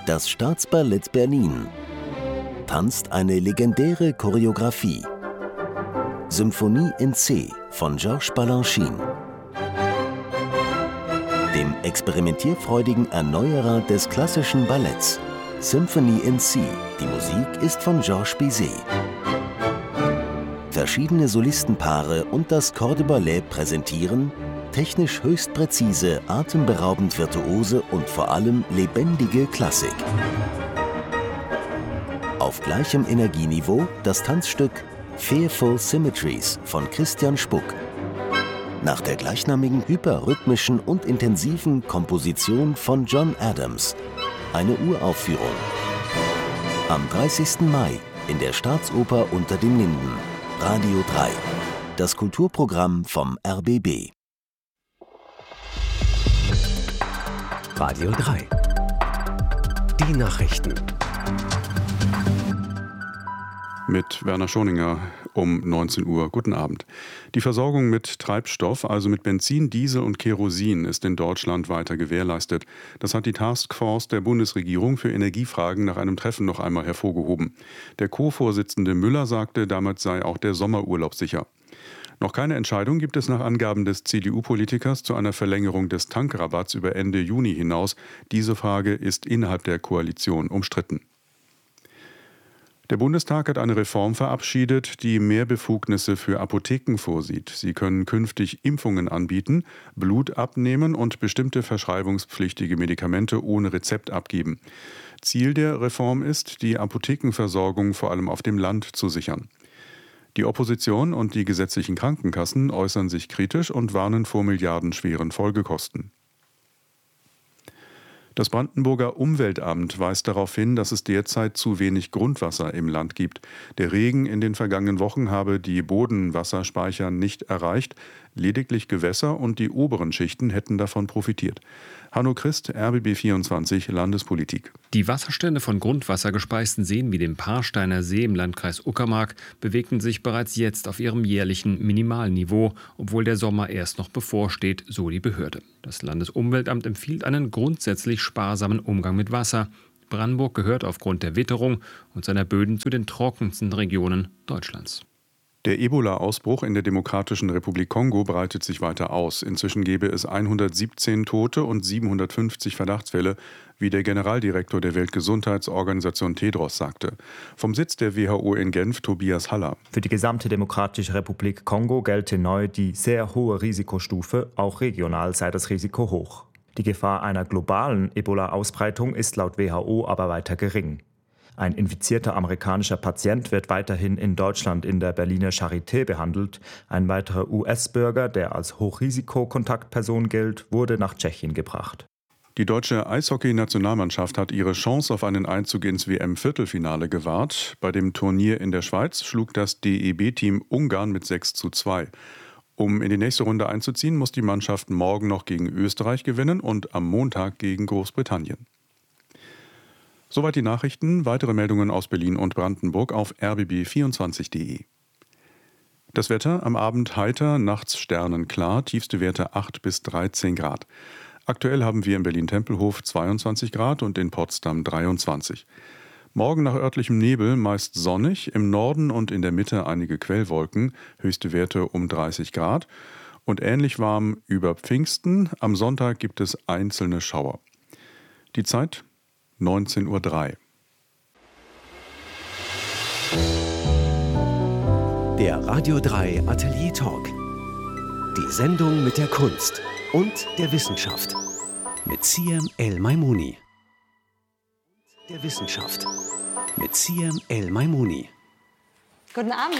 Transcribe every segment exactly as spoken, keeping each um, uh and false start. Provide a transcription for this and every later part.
Das Staatsballett Berlin tanzt eine legendäre Choreografie. Symphonie in C von Georges Balanchine, dem experimentierfreudigen Erneuerer des klassischen Balletts. Symphony in C. Die Musik ist von Georges Bizet. Verschiedene Solistenpaare und das Corps de Ballet präsentieren technisch höchst präzise, atemberaubend virtuose und vor allem lebendige Klassik. Auf gleichem Energieniveau das Tanzstück Fearful Symmetries von Christian Spuck. Nach der gleichnamigen hyperrhythmischen und intensiven Komposition von John Adams. Eine Uraufführung. Am dreißigsten Mai in der Staatsoper unter den Linden. Radio drei. Das Kulturprogramm vom R B B. Radio drei. Die Nachrichten. Mit Werner Schoninger um neunzehn Uhr. Guten Abend. Die Versorgung mit Treibstoff, also mit Benzin, Diesel und Kerosin, ist in Deutschland weiter gewährleistet. Das hat die Taskforce der Bundesregierung für Energiefragen nach einem Treffen noch einmal hervorgehoben. Der Co-Vorsitzende Müller sagte, damit sei auch der Sommerurlaub sicher. Noch keine Entscheidung gibt es nach Angaben des C D U-Politikers zu einer Verlängerung des Tankrabatts über Ende Juni hinaus. Diese Frage ist innerhalb der Koalition umstritten. Der Bundestag hat eine Reform verabschiedet, die mehr Befugnisse für Apotheken vorsieht. Sie können künftig Impfungen anbieten, Blut abnehmen und bestimmte verschreibungspflichtige Medikamente ohne Rezept abgeben. Ziel der Reform ist, die Apothekenversorgung vor allem auf dem Land zu sichern. Die Opposition und die gesetzlichen Krankenkassen äußern sich kritisch und warnen vor milliardenschweren Folgekosten. Das Brandenburger Umweltamt weist darauf hin, dass es derzeit zu wenig Grundwasser im Land gibt. Der Regen in den vergangenen Wochen habe die Bodenwasserspeicher nicht erreicht. Lediglich Gewässer und die oberen Schichten hätten davon profitiert. Hanno Christ, R B B vierundzwanzig, Landespolitik. Die Wasserstände von grundwassergespeisten Seen wie dem Paarsteiner See im Landkreis Uckermark bewegten sich bereits jetzt auf ihrem jährlichen Minimalniveau, obwohl der Sommer erst noch bevorsteht, so die Behörde. Das Landesumweltamt empfiehlt einen grundsätzlich sparsamen Umgang mit Wasser. Brandenburg gehört aufgrund der Witterung und seiner Böden zu den trockensten Regionen Deutschlands. Der Ebola-Ausbruch in der Demokratischen Republik Kongo breitet sich weiter aus. Inzwischen gebe es hundertsiebzehn Tote und siebenhundertfünfzig Verdachtsfälle, wie der Generaldirektor der Weltgesundheitsorganisation Tedros sagte. Vom Sitz der W H O in Genf, Tobias Haller. Für die gesamte Demokratische Republik Kongo gelte neu die sehr hohe Risikostufe. Auch regional sei das Risiko hoch. Die Gefahr einer globalen Ebola-Ausbreitung ist laut W H O aber weiter gering. Ein infizierter amerikanischer Patient wird weiterhin in Deutschland in der Berliner Charité behandelt. Ein weiterer U S-Bürger, der als Hochrisikokontaktperson gilt, wurde nach Tschechien gebracht. Die deutsche Eishockey-Nationalmannschaft hat ihre Chance auf einen Einzug ins W M-Viertelfinale gewahrt. Bei dem Turnier in der Schweiz schlug das D E B-Team Ungarn mit sechs zu zwei. Um in die nächste Runde einzuziehen, muss die Mannschaft morgen noch gegen Österreich gewinnen und am Montag gegen Großbritannien. Soweit die Nachrichten. Weitere Meldungen aus Berlin und Brandenburg auf r b b vierundzwanzig punkt de. Das Wetter am Abend heiter, nachts sternenklar, tiefste Werte acht bis dreizehn Grad. Aktuell haben wir in Berlin-Tempelhof zweiundzwanzig Grad und in Potsdam dreiundzwanzig. Morgen nach örtlichem Nebel meist sonnig, im Norden und in der Mitte einige Quellwolken, höchste Werte um dreißig Grad. Und ähnlich warm über Pfingsten. Am Sonntag gibt es einzelne Schauer. Die Zeit neunzehn Uhr drei. Der Radio drei Atelier Talk. Die Sendung mit der Kunst und der Wissenschaft. Mit Siem El-Maimouni. Der Wissenschaft. Mit Siem El-Maimouni. Guten Abend.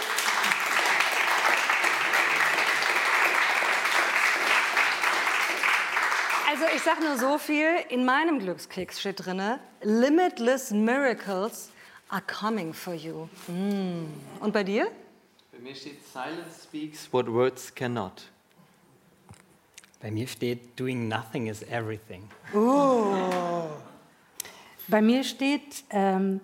Also ich sag nur so viel, in meinem Glückskeks steht drin, limitless miracles are coming for you. Mm. Und bei dir? Bei mir steht silence speaks what words cannot. Bei mir steht doing nothing is everything. Oh. Bei mir steht ähm,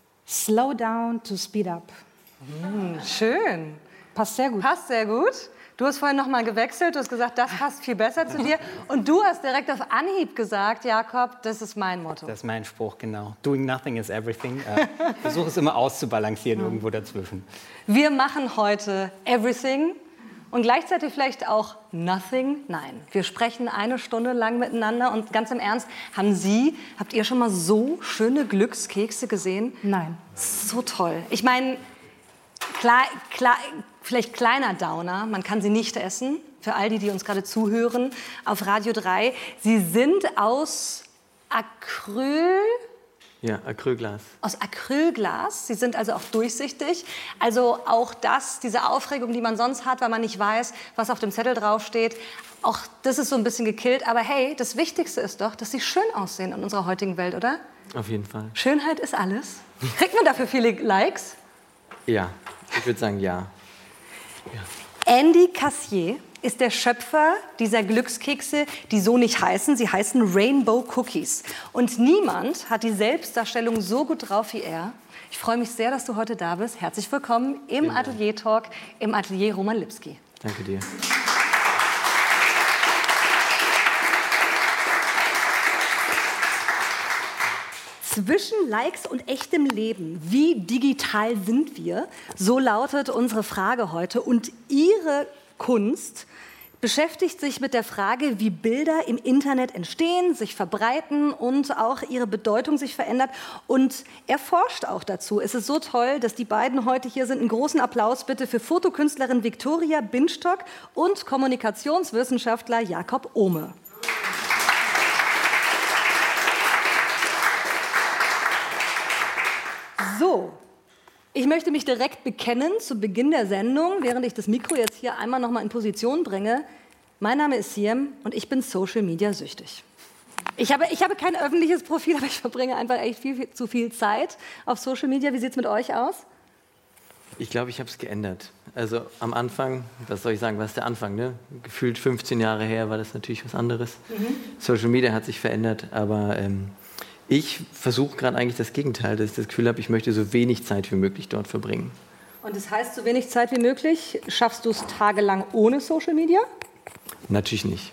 slow down to speed up. Mm, schön. Passt sehr gut. Passt sehr gut. Du hast vorhin noch mal gewechselt, du hast gesagt, das passt viel besser zu dir. Und du hast direkt auf Anhieb gesagt, Jakob, das ist mein Motto. Das ist mein Spruch, genau. Doing nothing is everything. Äh, versuche es immer auszubalancieren, mhm. irgendwo dazwischen. Wir machen heute everything und gleichzeitig vielleicht auch nothing. Nein, wir sprechen eine Stunde lang miteinander und ganz im Ernst, haben Sie, habt ihr schon mal so schöne Glückskekse gesehen? Nein. So toll. Ich meine, klar, klar, vielleicht kleiner Downer, man kann sie nicht essen, für all die, die uns gerade zuhören, auf Radio drei. Sie sind aus Acryl... Ja, Acrylglas. Aus Acrylglas. Sie sind also auch durchsichtig. Also auch das, diese Aufregung, die man sonst hat, weil man nicht weiß, was auf dem Zettel draufsteht, auch das ist so ein bisschen gekillt. Aber hey, das Wichtigste ist doch, dass sie schön aussehen in unserer heutigen Welt, oder? Auf jeden Fall. Schönheit ist alles. Kriegt man dafür viele Likes? Ja, ich würde sagen ja. ja. Andy Cassier ist der Schöpfer dieser Glückskekse, die so nicht heißen. Sie heißen Rainbow Cookies. Und niemand hat die Selbstdarstellung so gut drauf wie er. Ich freue mich sehr, dass du heute da bist. Herzlich willkommen im Atelier Talk, im Atelier Roman Lipski. Danke dir. Zwischen Likes und echtem Leben, wie digital sind wir? So lautet unsere Frage heute. Und Ihre Kunst beschäftigt sich mit der Frage, wie Bilder im Internet entstehen, sich verbreiten und auch ihre Bedeutung sich verändert. Und er forscht auch dazu. Es ist so toll, dass die beiden heute hier sind. Einen großen Applaus bitte für Fotokünstlerin Viktoria Binstock und Kommunikationswissenschaftler Jakob Ohme. So, ich möchte mich direkt bekennen zu Beginn der Sendung, während ich das Mikro jetzt hier einmal noch mal in Position bringe. Mein Name ist Siem und ich bin Social Media süchtig. Ich habe, ich habe kein öffentliches Profil, aber ich verbringe einfach echt viel, viel zu viel Zeit auf Social Media. Wie sieht es mit euch aus? Ich glaube, ich habe es geändert. Also am Anfang, was soll ich sagen, was ist der Anfang? Ne? Gefühlt fünfzehn Jahre her war das natürlich was anderes. Mhm. Social Media hat sich verändert, aber... Ähm, Ich versuche gerade eigentlich das Gegenteil, dass ich das Gefühl habe, ich möchte so wenig Zeit wie möglich dort verbringen. Und das heißt, so wenig Zeit wie möglich, schaffst du es tagelang ohne Social Media? Natürlich nicht.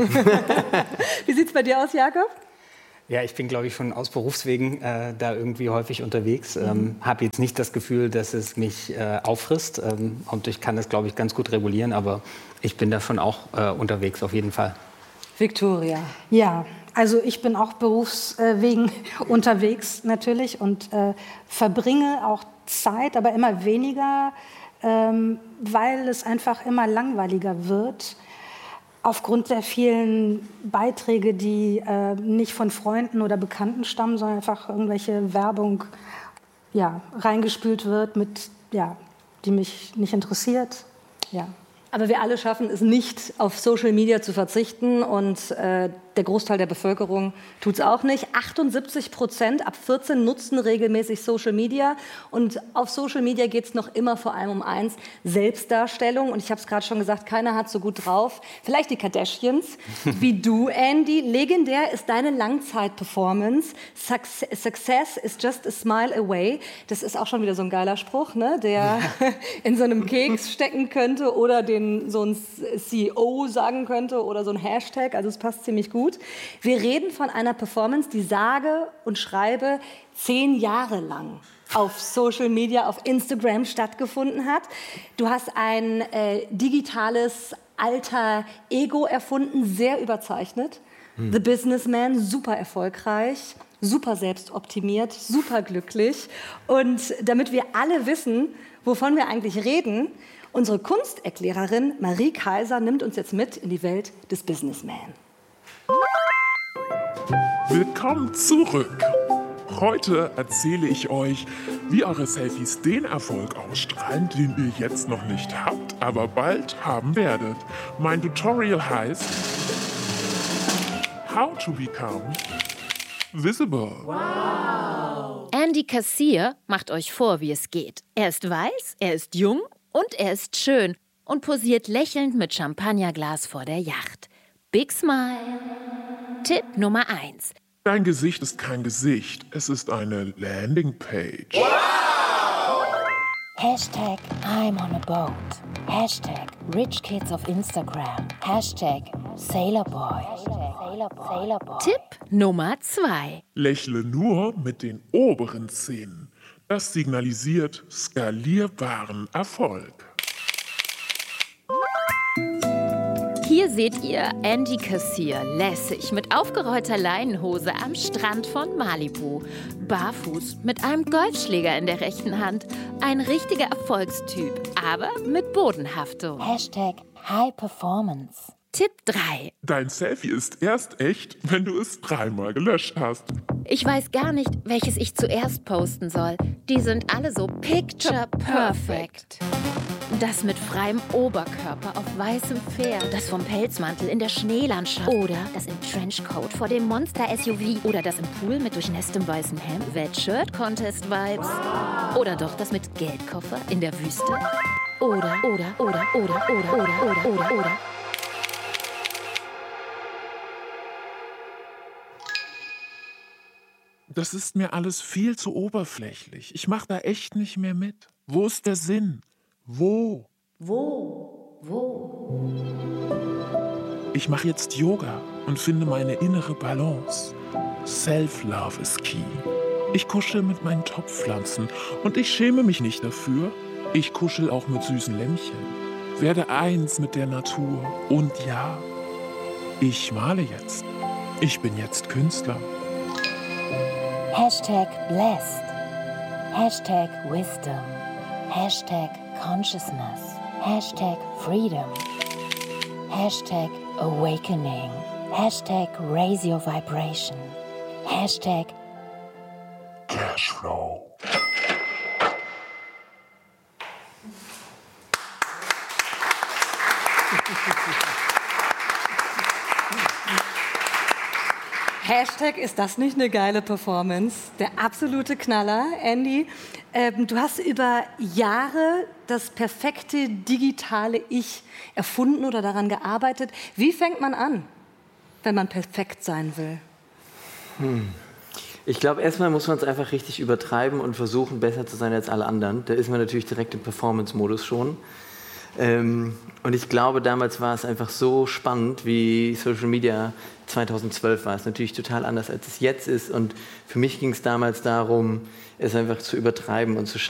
Wie sieht es bei dir aus, Jakob? Ja, ich bin, glaube ich, schon aus Berufswegen äh, da irgendwie häufig unterwegs. Ähm, mhm. Habe jetzt nicht das Gefühl, dass es mich äh, auffrisst. Ähm, und ich kann das, glaube ich, ganz gut regulieren. Aber ich bin da schon auch äh, unterwegs, auf jeden Fall. Viktoria. Ja, also ich bin auch berufswegen unterwegs natürlich und äh, verbringe auch Zeit, aber immer weniger, ähm, weil es einfach immer langweiliger wird. Aufgrund der vielen Beiträge, die äh, nicht von Freunden oder Bekannten stammen, sondern einfach irgendwelche Werbung ja, reingespült wird, mit, ja, die mich nicht interessiert. Ja. Aber wir alle schaffen es nicht, auf Social Media zu verzichten und äh, der Großteil der Bevölkerung tut es auch nicht. achtundsiebzig Prozent ab vierzehn nutzen regelmäßig Social Media und auf Social Media geht es noch immer vor allem um eins, Selbstdarstellung. Und ich habe es gerade schon gesagt, keiner hat so gut drauf. Vielleicht die Kardashians, wie du, Andy. Legendär ist deine Langzeit-Performance. Success is just a smile away. Das ist auch schon wieder so ein geiler Spruch, ne? Der in so einem Keks stecken könnte oder den so ein C E O sagen könnte oder so ein Hashtag. Also es passt ziemlich gut. Wir reden von einer Performance, die sage und schreibe zehn Jahre lang auf Social Media, auf Instagram stattgefunden hat. Du hast ein äh, digitales alter Ego erfunden, sehr überzeichnet. Hm. The Businessman, super erfolgreich, super selbstoptimiert, super glücklich. Und damit wir alle wissen, wovon wir eigentlich reden, unsere Kunsterklärerin Marie Kaiser nimmt uns jetzt mit in die Welt des Businessman. Willkommen zurück. Heute erzähle ich euch, wie eure Selfies den Erfolg ausstrahlen, den ihr jetzt noch nicht habt, aber bald haben werdet. Mein Tutorial heißt How to Become Visible. Wow. Andy Cassier macht euch vor, wie es geht. Er ist weiß, er ist jung und er ist schön und posiert lächelnd mit Champagnerglas vor der Yacht. Big Smile. Tipp Nummer eins. Dein Gesicht ist kein Gesicht, es ist eine Landingpage. Wow! Hashtag I'm on a boat. Hashtag Rich Kids of Instagram. Hashtag Sailorboy. Sailorboy. Tipp Nummer zwei. Lächle nur mit den oberen Zähnen. Das signalisiert skalierbaren Erfolg. Hier seht ihr Andy Kassier lässig mit aufgerollter Leinenhose am Strand von Malibu. Barfuß mit einem Golfschläger in der rechten Hand. Ein richtiger Erfolgstyp, aber mit Bodenhaftung. Hashtag High Performance. Tipp drei. Dein Selfie ist erst echt, wenn du es dreimal gelöscht hast. Ich weiß gar nicht, welches ich zuerst posten soll. Die sind alle so picture perfect. Das mit freiem Oberkörper auf weißem Pferd. Das vom Pelzmantel in der Schneelandschaft. Oder das im Trenchcoat vor dem Monster-S U V. Oder das im Pool mit durchnässtem weißem Hemd. Wet-Shirt-Contest-Vibes. Oder doch das mit Geldkoffer in der Wüste. Oder, oder, oder, oder, oder, oder, oder, oder, oder. Das ist mir alles viel zu oberflächlich. Ich mache da echt nicht mehr mit. Wo ist der Sinn? Wo? Wo? Wo? Ich mache jetzt Yoga und finde meine innere Balance. Self-Love ist key. Ich kuschel mit meinen Topfpflanzen und ich schäme mich nicht dafür. Ich kuschel auch mit süßen Lämmchen. Werde eins mit der Natur. Und ja, ich male jetzt. Ich bin jetzt Künstler. Hashtag blessed. Hashtag wisdom. Hashtag consciousness. Hashtag freedom. Hashtag awakening. Hashtag raise your vibration. Hashtag Cashflow. Hashtag, ist das nicht eine geile Performance? Der absolute Knaller. Andy, ähm, du hast über Jahre das perfekte digitale Ich erfunden oder daran gearbeitet. Wie fängt man an, wenn man perfekt sein will? Hm. Ich glaube, erstmal muss man es einfach richtig übertreiben und versuchen, besser zu sein als alle anderen. Da ist man natürlich direkt im Performance-Modus schon. Ähm, und ich glaube, damals war es einfach so spannend, wie Social Media zweitausendzwölf war. Es natürlich total anders, als es jetzt ist. Und für mich ging es damals darum, es einfach zu übertreiben und zu schaffen.